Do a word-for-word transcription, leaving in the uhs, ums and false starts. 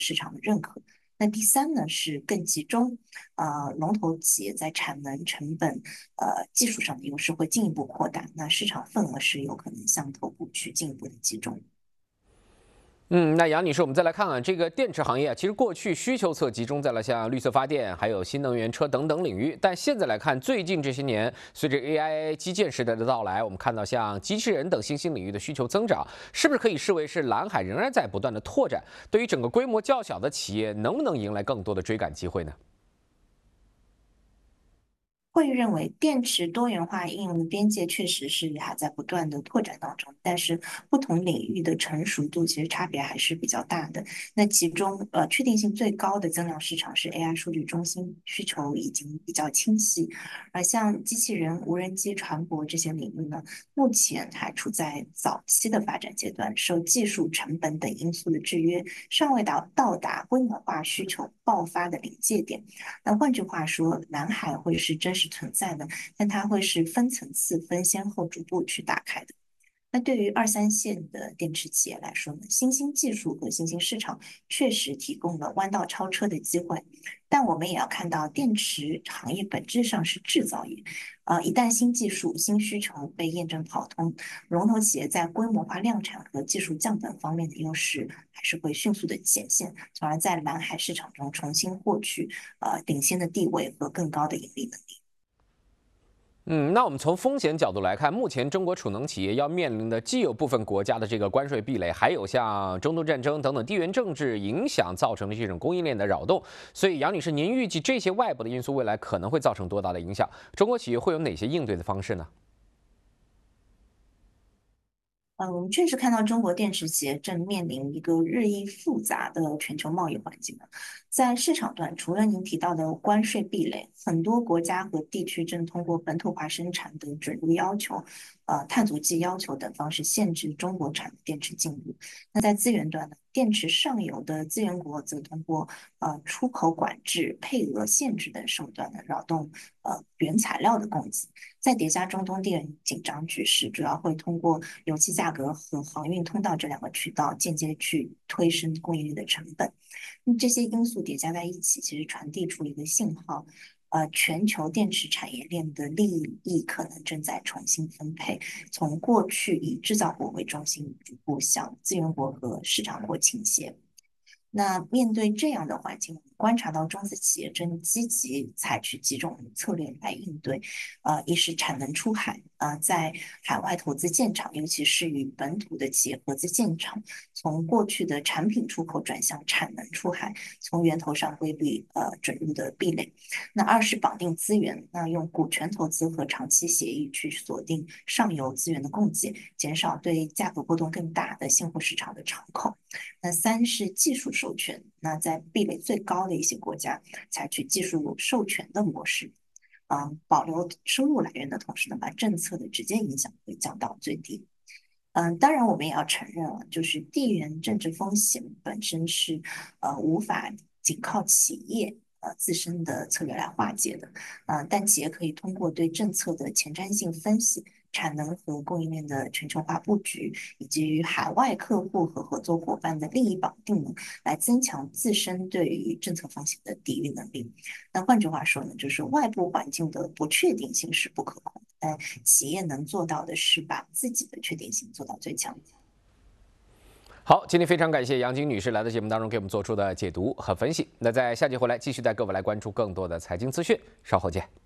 市场的认可。那第三呢是更集中，呃，龙头企业在产能、成本、呃技术上的优势会进一步扩大，那市场份额是有可能向头部去进一步的集中。 嗯，那杨女士，我们再来看看这个电池行业啊。其实过去需求侧集中在了像绿色发电、还有新能源车等等领域，但现在来看，最近这些年，随着 A I 基建时代的到来，我们看到像机器人等新兴领域的需求增长，是不是可以视为是蓝海仍然在不断的拓展？对于整个规模较小的企业，能不能迎来更多的追赶机会呢？ 会认为电池多元化应用的边界确实是还在不断的拓展当中，但是不同领域的成熟度其实差别还是比较大的。那其中呃确定性最高的增量市场是 A I 数据中心，需求已经比较清晰。而像机器人、无人机、船舶这些领域呢，目前还处在早期的发展阶段，受技术、成本等因素的制约，尚未到到达规模化需求爆发的临界点。那换句话说，蓝海会是真实存在的，但它会是分层次、分先后逐步去打开的。那对于二三线的电池企业来说呢，新兴技术和新兴市场确实提供了弯道超车的机会，但我们也要看到，电池行业本质上是制造业，呃，一旦新技术、新需求被验证跑通，龙头企业在规模化量产和技术降本方面的优势还是会迅速的显现，从而在蓝海市场中重新获取呃领先的地位和更高的盈利能力。 嗯，那我们从风险角度来看，目前中国储能企业要面临的既有部分国家的这个关税壁垒，还有像中东战争等等地缘政治影响造成的这种供应链的扰动。所以，杨女士，您预计这些外部的因素未来可能会造成多大的影响？中国企业会有哪些应对的方式呢？ 嗯，我们确实看到中国电池企业正面临一个日益复杂的全球贸易环境了。在市场端，除了您提到的关税壁垒，很多国家和地区正通过本土化生产的准入要求、呃碳足迹要求等方式限制中国产的电池进入。那在资源端呢，电池上游的资源国则通过呃出口管制、配额限制等手段呢，扰动呃原材料的供给。再叠加中东地缘紧张局势，主要会通过油气价格和航运通道这两个渠道间接去推升供应链的成本。那这些因素叠加在一起，其实传递出一个信号，呃，全球电池产业链的利益可能正在重新分配，从过去以制造国为中心，逐步向资源国和市场国倾斜。那面对这样的环境，观察到中资企业正积极采取几种策略来应对。呃，一是产能出海，呃，在海外投资建厂，尤其是与本土的企业合资建厂，从过去的产品出口转向产能出海，从源头上规避呃准入的壁垒。那二是绑定资源，那用股权投资和长期协议去锁定上游资源的供给，减少对价格波动更大的现货市场的敞口。那三是技术授权，那在壁垒最高的一些国家，采取技术授权的模式，嗯，保留收入来源的同时呢，把政策的直接影响会降到最低。嗯，当然我们也要承认啊，就是地缘政治风险本身是呃无法仅靠企业呃自身的策略来化解的，呃，但企业可以通过对政策的前瞻性分析、产能和供应链的全球化布局，以及与海外客户和合作伙伴的利益绑定呢，来增强自身对于政策风险的抵御能力。那换句话说呢，就是外部环境的不确定性是不可控的，但企业能做到的是把自己的确定性做到最强。 好，今天非常感谢杨晶女士来到节目当中给我们做出的解读和分析。那在下集回来继续带各位来关注更多的财经资讯，稍后见。